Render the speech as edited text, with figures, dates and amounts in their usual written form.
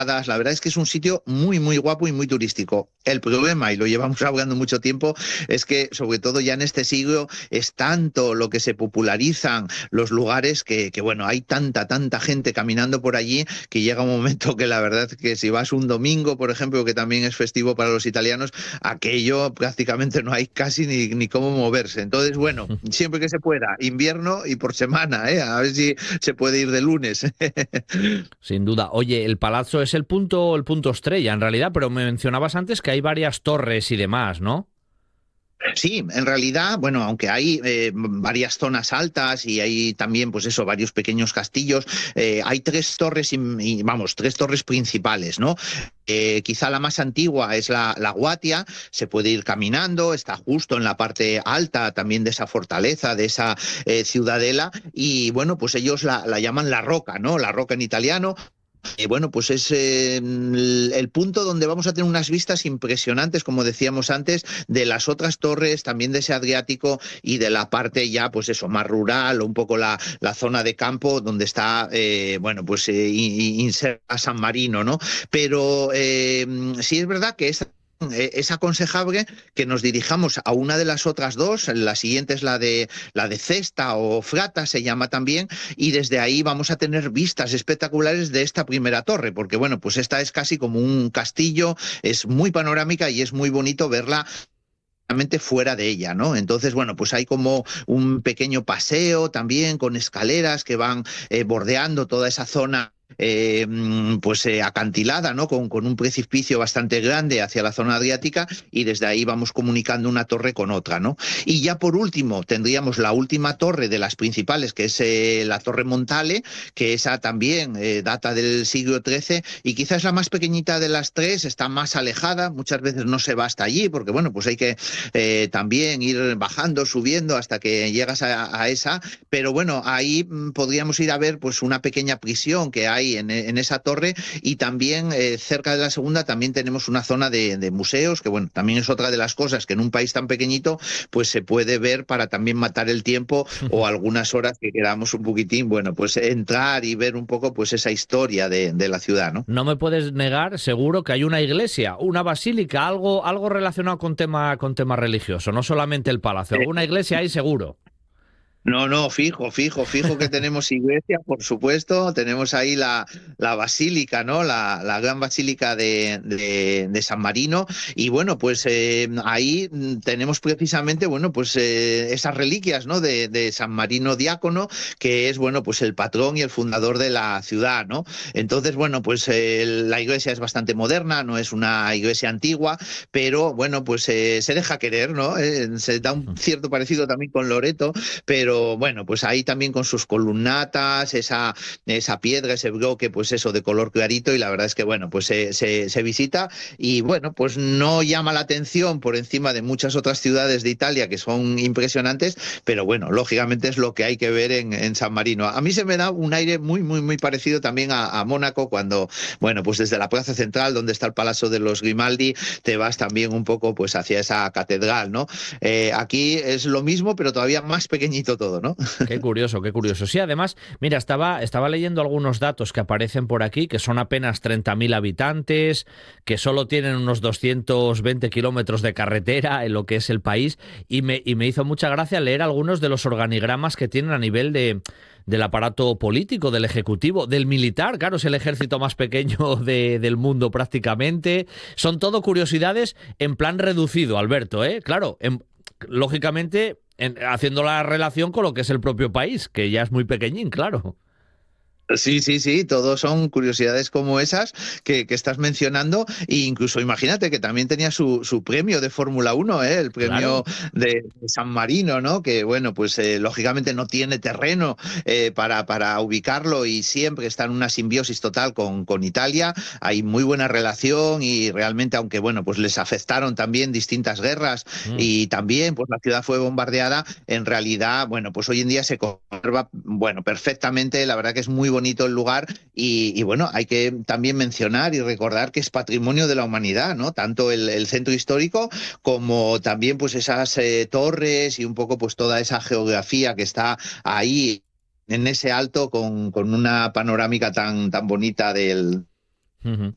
La verdad es que es un sitio muy, muy guapo y muy turístico. El problema, y lo llevamos hablando mucho tiempo, es que sobre todo ya en este siglo es tanto lo que se popularizan los lugares bueno, hay tanta gente caminando por allí que llega un momento que la verdad que si vas un domingo, por ejemplo, que también es festivo para los italianos, aquello prácticamente no hay casi ni cómo moverse. Entonces, bueno, siempre que se pueda, invierno y por semana, ¿eh? A ver si se puede ir de lunes. Sin duda. Oye, el palazzo es el punto estrella en realidad, pero me mencionabas antes que hay varias torres y demás, ¿no? Sí, en realidad, bueno, aunque hay varias zonas altas y hay también, pues eso, varios pequeños castillos, hay tres torres, vamos, tres torres principales, ¿no? Quizá la más antigua es la Guatia, se puede ir caminando, está justo en la parte alta también de esa fortaleza, de esa ciudadela, y bueno, pues ellos la llaman la Roca, ¿no? La Roca en italiano. Bueno, pues es el punto donde vamos a tener unas vistas impresionantes, como decíamos antes, de las otras torres, también de ese Adriático y de la parte ya, pues eso, más rural, o un poco la zona de campo donde está, bueno, pues inserta San Marino, ¿no? Pero sí es verdad que es aconsejable que nos dirijamos a una de las otras dos. La siguiente es la de Cesta o Frata, se llama también, y desde ahí vamos a tener vistas espectaculares de esta primera torre, porque bueno, pues esta es casi como un castillo, es muy panorámica y es muy bonito verla fuera de ella, ¿no? Entonces, bueno, pues hay como un pequeño paseo también con escaleras que van bordeando toda esa zona pues acantilada, ¿no? Con un precipicio bastante grande hacia la zona adriática, y desde ahí vamos comunicando una torre con otra, ¿no? Y ya por último tendríamos la última torre de las principales, que es la Torre Montale, que esa también data del siglo XIII y quizás es la más pequeñita de las tres, está más alejada, muchas veces no se va hasta allí porque, bueno, pues hay que también ir bajando, subiendo hasta que llegas a esa, pero bueno, ahí podríamos ir a ver pues una pequeña prisión que hay en esa torre, y también cerca de la segunda también tenemos una zona de museos, que bueno, también es otra de las cosas que en un país tan pequeñito pues se puede ver para también matar el tiempo, o algunas horas que quedamos un poquitín, bueno, pues entrar y ver un poco pues esa historia de la ciudad, ¿no? No me puedes negar, seguro que hay una iglesia, una basílica, algo relacionado con tema religioso, no solamente el palacio. Alguna iglesia hay seguro. No, no, fijo que tenemos iglesia, por supuesto, tenemos ahí la basílica, ¿no? La gran basílica de San Marino, y bueno, pues ahí tenemos precisamente, bueno, pues esas reliquias, ¿no? De San Marino Diácono, que es, bueno, pues el patrón y el fundador de la ciudad, ¿no? Entonces, bueno, pues la iglesia es bastante moderna, no es una iglesia antigua, pero bueno, pues se deja querer, ¿no? Se da un cierto parecido también con Loreto, pero bueno, pues ahí también con sus columnatas, esa piedra, ese bloque, pues eso, de color clarito, y la verdad es que bueno, pues se visita, y bueno, pues no llama la atención por encima de muchas otras ciudades de Italia que son impresionantes, pero bueno, lógicamente es lo que hay que ver en San Marino. A mí se me da un aire muy parecido también a Mónaco, cuando, bueno, pues desde la plaza central donde está el Palacio de los Grimaldi, te vas también un poco pues hacia esa catedral, ¿no? Aquí es lo mismo, pero todavía más pequeñito todo, ¿no? Qué curioso, qué curioso. Sí, además, mira, estaba leyendo algunos datos que aparecen por aquí, que son apenas 30.000 habitantes, que solo tienen unos 220 kilómetros de carretera en lo que es el país, y me hizo mucha gracia leer algunos de los organigramas que tienen a nivel del aparato político, del ejecutivo, del militar. Claro, es el ejército más pequeño del mundo prácticamente. Son todo curiosidades en plan reducido, Alberto, ¿eh? Claro, lógicamente haciendo la relación con lo que es el propio país, que ya es muy pequeñín, claro. Sí, todos son curiosidades como esas que estás mencionando, e incluso imagínate que también tenía su premio de Fórmula 1, el premio Claro. de San Marino, ¿no? Que bueno, pues lógicamente no tiene terreno para ubicarlo, y siempre está en una simbiosis total con Italia, hay muy buena relación, y realmente, aunque bueno, pues les afectaron también distintas guerras, Mm. y también pues la ciudad fue bombardeada, en realidad, bueno, pues hoy en día se conserva, bueno, perfectamente, la verdad que es muy bonito el lugar, y bueno, hay que también mencionar y recordar que es patrimonio de la humanidad, ¿no? Tanto el centro histórico como también pues esas torres, y un poco pues toda esa geografía que está ahí en ese alto con una panorámica tan bonita del, Ujú.